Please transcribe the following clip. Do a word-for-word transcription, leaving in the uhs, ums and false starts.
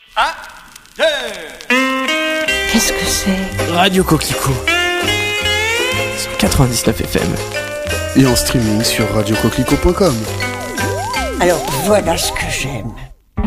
un, deux. Qu'est-ce que c'est ? Radio Coquelicot sur quatre-vingt-dix-neuf F M et en streaming sur radio coquelicot point com. Alors voilà ce que j'aime.